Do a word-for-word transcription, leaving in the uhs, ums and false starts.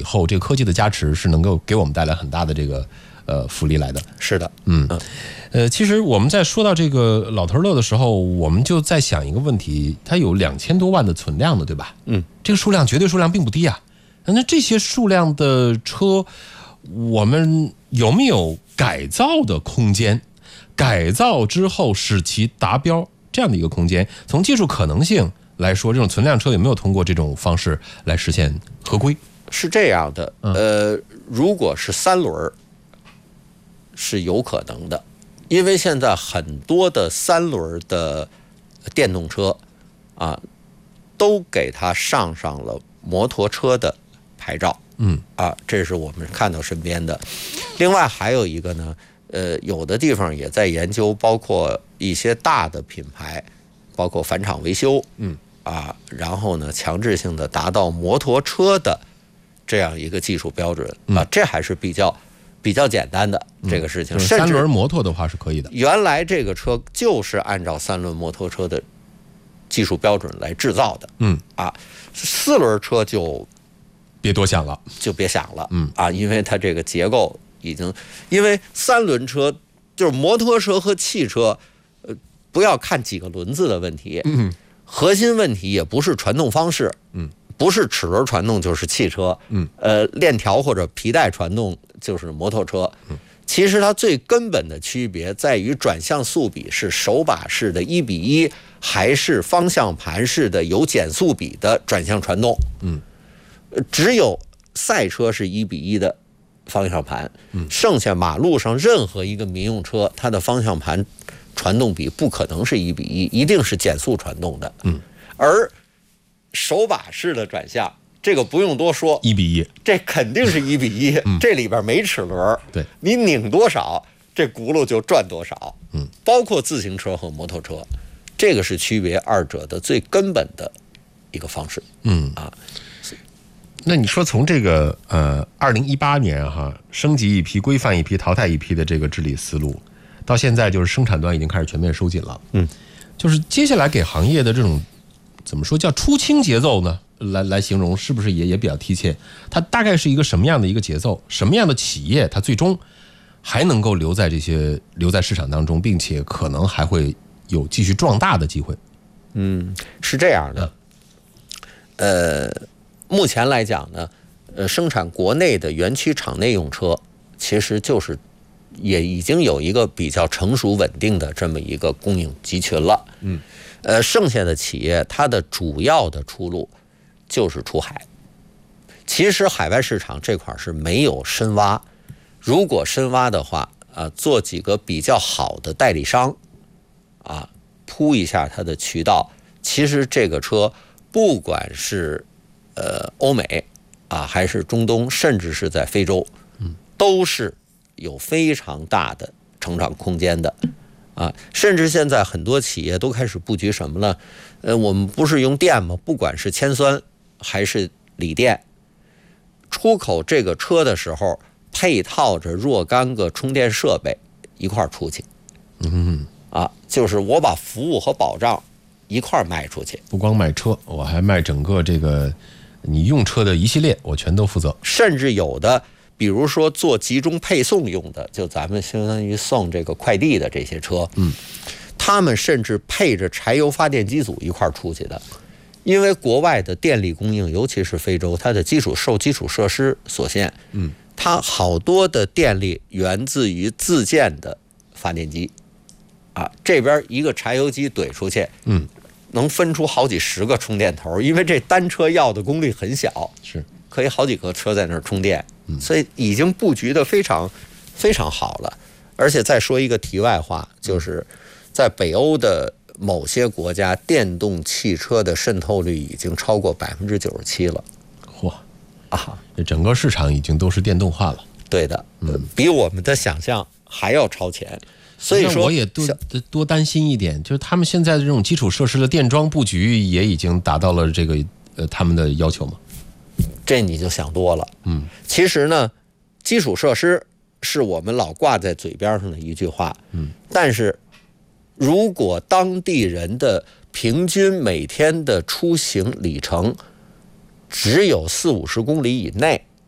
后，这个科技的加持是能够给我们带来很大的这个呃福利来的。 是的， 嗯，呃，其实我们在说到这个老头乐的时候，我们就在想一个问题，它有两千多万的存量的，对吧？ 嗯， 这个数量绝对数量并不低啊。那这些数量的车，我们有没有改造的空间？改造之后使其达标这样的一个空间？从技术可能性来说，这种存量车有没有通过这种方式来实现合规？ 是这样的，呃，如果是三轮是有可能的，因为现在很多的三轮的电动车啊，都给它上上了摩托车的牌照， 嗯啊，这是我们看到身边的。另外还有一个呢，呃，有的地方也在研究，包括一些大的品牌，包括返厂维修， 嗯啊，然后呢，强制性的达到摩托车的这样一个技术标准啊，这还是比较比较简单的这个事情。 嗯、三轮摩托的话是可以的。 原来这个车就是按照三轮摩托车的技术标准来制造的， 嗯啊，四轮车就别多想了， 就别想了， 嗯啊，因为它这个结构已经，因为三轮车就是摩托车和汽车，呃，不要看几个轮子的问题， 嗯， 核心问题也不是传动方式， 嗯， 不是齿轮传动就是汽车， 嗯， 呃，链条或者皮带传动就是摩托车，嗯，其实它最根本的区别在于转向速比是手把式的一比一，还是方向盘式的有减速比的转向传动， 嗯。 只有赛车是一比一的方向盘，剩下马路上任何一个民用车，它的方向盘传动比不可能是一比一，一定是减速传动的。 嗯， 而手把式的转向，这个不用多说， 一比一， 这肯定是一比一。嗯，这里边没齿轮， 对， 你拧多少，这轱辘就转多少。 嗯， 包括自行车和摩托车，这个是区别二者的最根本的一个方式。 嗯啊。 那你说从这个呃，二零一八年哈，升级一批、规范一批、淘汰一批的这个治理思路，到现在就是生产端已经开始全面收紧了。 嗯， 就是接下来给行业的这种怎么说叫出清节奏呢？来来形容是不是也也比较贴切？它大概是一个什么样的一个节奏？什么样的企业它最终还能够留在这些留在市场当中，并且可能还会有继续壮大的机会？ 嗯，是这样的，呃。目前来讲呢，呃，生产国内的园区厂内用车，其实就是也已经有一个比较成熟稳定的这么一个供应集群了。 嗯， 呃，剩下的企业它的主要的出路就是出海。其实海外市场这块是没有深挖，如果深挖的话，啊、呃，做几个比较好的代理商，啊，铺一下它的渠道，其实这个车不管是呃，欧美啊，还是中东，甚至是在非洲，嗯，都是有非常大的成长空间的，啊，甚至现在很多企业都开始布局什么呢？呃，我们不是用电吗？不管是铅酸还是锂电，出口这个车的时候，配套着若干个充电设备一块儿出去， 嗯， 啊，就是我把服务和保障一块儿卖出去， 不光卖车，我还卖整个这个。你用车的一系列我全都负责， 甚至有的比如说做集中配送用的，就咱们相当于送这个快递的这些车， 嗯， 他们甚至配着柴油发电机组一块出去的，因为国外的电力供应，尤其是非洲，它的基础受基础设施所限， 嗯， 它好多的电力源自于自建的发电机，啊，这边一个柴油机怼出去， 嗯。 能分出好几十个充电头，因为这单车要的功率很小， 是可以好几个车在那儿充电，所以已经布局的非常非常好了。而且再说一个题外话，就是在北欧的某些国家，电动汽车的渗透率已经超过百分之九十七了。 嚯啊， 这整个市场已经都是电动化了。 对的，嗯，比我们的想象还要超前。所以说， 我也多多担心一点，就是他们现在的这种基础设施的电桩布局也已经达到了这个呃他们的要求吗？ 这你就想多了。 嗯， 其实呢，基础设施是我们老挂在嘴边上的一句话。 嗯， 但是如果当地人的平均每天的出行里程只有四五十公里以内，